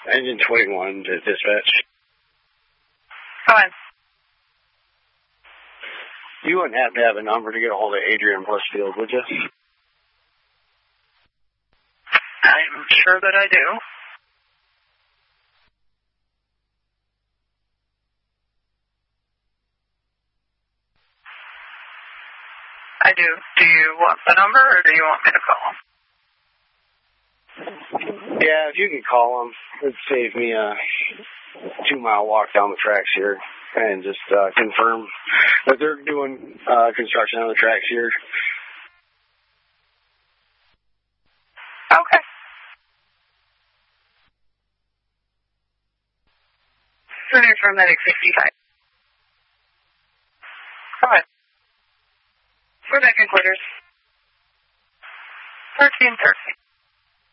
Engine 21 to dispatch. Go ahead. You wouldn't have to have a number to get a hold of Adrian Blissfield, would you? I'm sure that I do. I do. Do you want the number, or do you want me to call him? Yeah, if you could call him, it'd save me a 2-mile walk down the tracks here and just confirm that they're doing construction on the tracks here. Okay. Turning from Medic 65. Go ahead. We're back in quarters. 1330.